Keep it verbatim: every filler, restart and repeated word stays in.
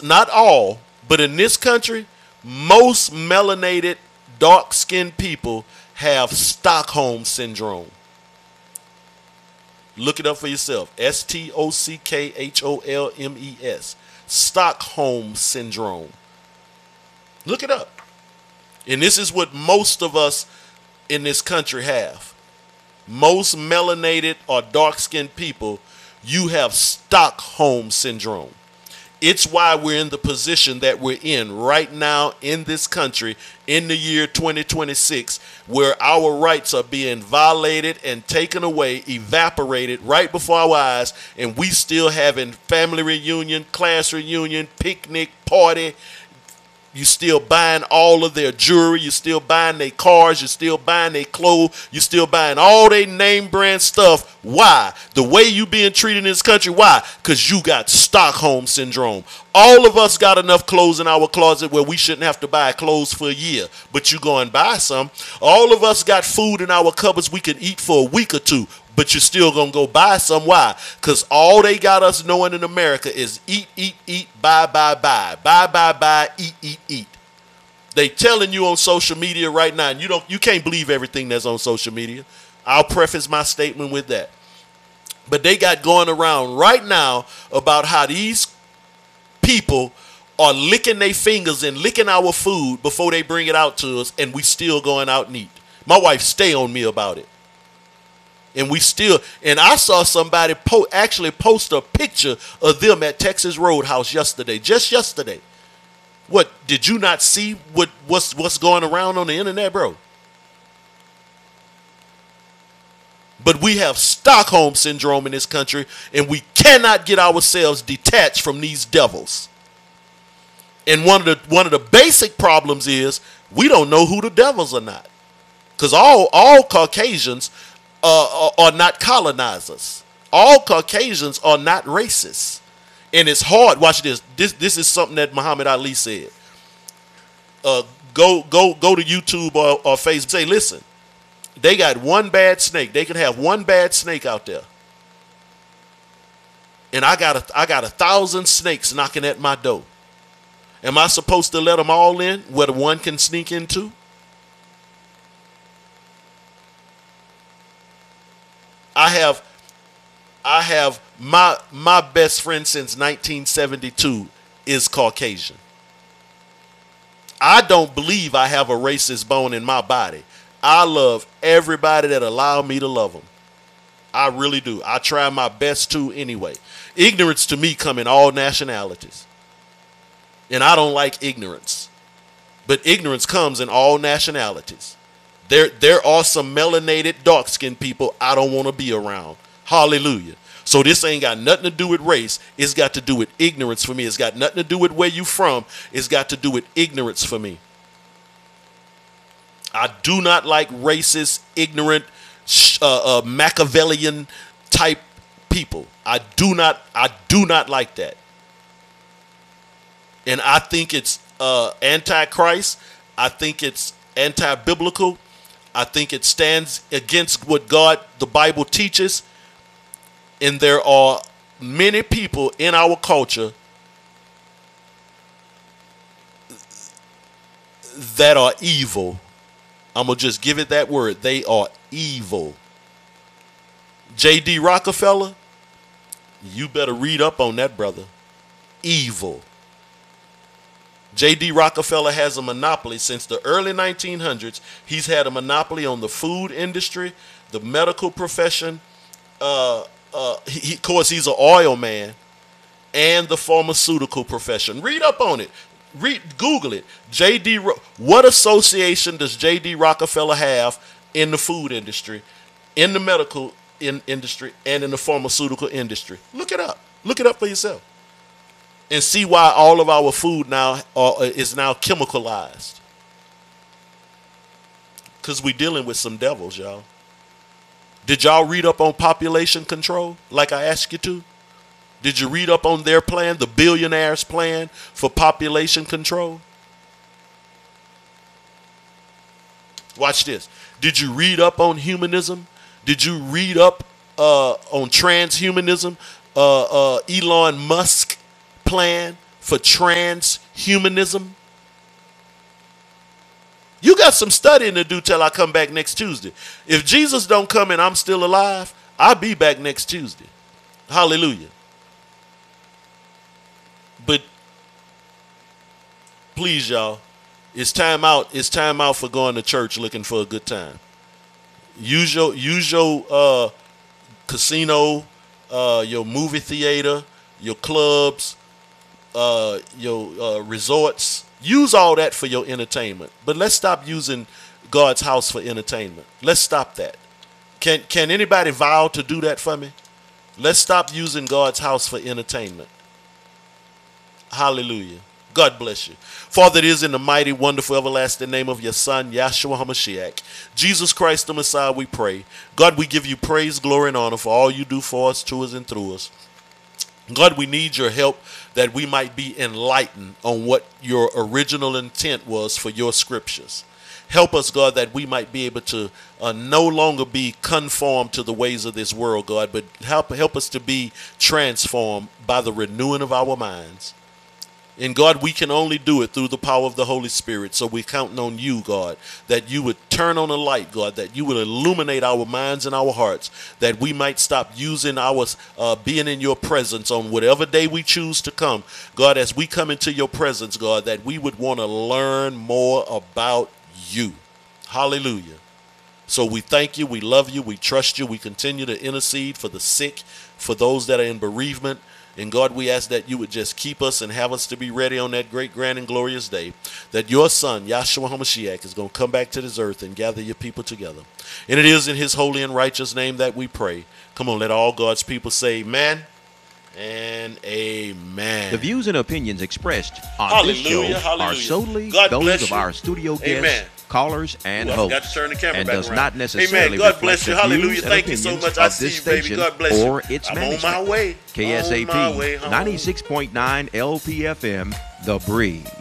not all, but in this country, most melanated, dark-skinned people have Stockholm Syndrome. Look it up for yourself. S T O C K H O L M E S. Stockholm Syndrome. Look it up. And this is what most of us in this country have. Most melanated or dark-skinned people, you have Stockholm Syndrome. It's why we're in the position that we're in right now in this country in the year twenty twenty-six, where our rights are being violated and taken away, evaporated right before our eyes, and we still having family reunion, class reunion, picnic, party. You still buying all of their jewelry. You still buying their cars. You still buying their clothes. You still buying all their name brand stuff. Why? The way you being treated in this country. Why? Because you got Stockholm Syndrome. All of us got enough clothes in our closet where we shouldn't have to buy clothes for a year. But you go and buy some. All of us got food in our cupboards we can eat for a week or two. But you're still going to go buy some. Why? Because all they got us knowing in America is eat, eat, eat, buy, buy, buy. Buy, buy, buy, eat, eat, eat. They telling you on social media right now, and you don't, you can't believe everything that's on social media. I'll preface my statement with that. But they got going around right now about how these people are licking their fingers and licking our food before they bring it out to us, and we still going out and eat. My wife stay on me about it. And we still, and I saw somebody po- actually post a picture of them at Texas Roadhouse yesterday, just yesterday. What, did you not see what what's what's going around on the internet, bro? But we have Stockholm Syndrome in this country, and we cannot get ourselves detached from these devils. And one of the one of the basic problems is we don't know who the devils are not, because all all Caucasians Uh, are not colonizers. All Caucasians are not racist. And it's hard. Watch this. This this is something that Muhammad Ali said. Uh, go go go to YouTube or, or Facebook. Say, listen, they got one bad snake. They can have one bad snake out there. And I got a, I got a thousand snakes knocking at my door. Am I supposed to let them all in where the one can sneak into? I have, I have my my best friend since nineteen seventy-two is Caucasian. I don't believe I have a racist bone in my body. I love everybody that allow me to love them. I really do. I try my best to anyway. Ignorance to me come in all nationalities. And I don't like ignorance. But ignorance comes in all nationalities. There, there are some melanated, dark-skinned people I don't want to be around. Hallelujah. So this ain't got nothing to do with race. It's got to do with ignorance for me. It's got nothing to do with where you from. It's got to do with ignorance for me. I do not like racist, ignorant, uh, uh, Machiavellian type people. I do not, I do not like that. And I think it's uh, anti-Christ. I think it's anti-biblical. I think it stands against what God, the Bible teaches. And there are many people in our culture that are evil. I'm going to just give it that word. They are evil. J D Rockefeller, you better read up on that, brother. Evil. J D Rockefeller has a monopoly since the early nineteen hundreds. He's had a monopoly on the food industry, the medical profession. Uh, uh, he, of course, he's an oil man, and the pharmaceutical profession. Read up on it. Read, Google it. J D. Ro- what association does J D Rockefeller have in the food industry, in the medical in industry, and in the pharmaceutical industry? Look it up. Look it up for yourself. And see why all of our food now are, is now chemicalized. Because we're dealing with some devils, y'all. Did y'all read up on population control like I asked you to? Did you read up on their plan, the billionaires' plan for population control? Watch this. Did you read up on humanism? Did you read up uh, on transhumanism? Uh, uh, Elon Musk plan for transhumanism? You got some studying to do till I come back next Tuesday. If Jesus don't come and I'm still alive, I'll be back next Tuesday. Hallelujah. But please, y'all, it's time out. It's time out for going to church looking for a good time. Use your use your uh, casino, uh, your movie theater, your clubs, uh, your uh, resorts. Use all that for your entertainment. But let's stop using God's house for entertainment. Let's stop that. Can can anybody vow to do that for me? Let's stop using God's house for entertainment. Hallelujah. God bless you. Father, it is in the mighty, wonderful, everlasting name of your Son, Yahshua HaMashiach, Jesus Christ the Messiah, we pray. God, we give you praise, glory, and honor for all you do for us, to us, and through us. God, we need your help that we might be enlightened on what your original intent was for your scriptures. Help us, God, that we might be able to uh, no longer be conformed to the ways of this world, God, but help, help us to be transformed by the renewing of our minds. And God, we can only do it through the power of the Holy Spirit. So we're counting on you, God, that you would turn on a light, God, that you would illuminate our minds and our hearts, that we might stop using our uh, being in your presence on whatever day we choose to come. God, as we come into your presence, God, that we would want to learn more about you. Hallelujah. So we thank you. We love you. We trust you. We continue to intercede for the sick, for those that are in bereavement. And God, we ask that you would just keep us and have us to be ready on that great, grand, and glorious day, that your Son, Yahshua HaMashiach, is going to come back to this earth and gather your people together. And it is in his holy and righteous name that we pray. Come on, let all God's people say amen and amen. The views and opinions expressed on Hallelujah, this show hallelujah. are solely God those bless of you. our studio guests, Amen. callers, and Ooh, I hosts, forgot to turn the camera and back does around. not necessarily Amen. God reflect bless you. the Hallelujah. views and Thank you so opinions much. I of see this you, baby. station God bless you. or its I'm management. on my way. K S A On my way P home. ninety-six point nine L P F M, The Breeze.